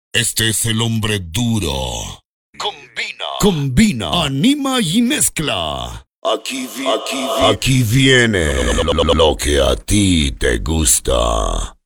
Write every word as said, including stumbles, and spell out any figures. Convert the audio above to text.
Este es el hombre duro. Combina. Combina. Anima y mezcla. Aquí, vi- aquí, vi- aquí viene lo, lo- lo que a ti te gusta.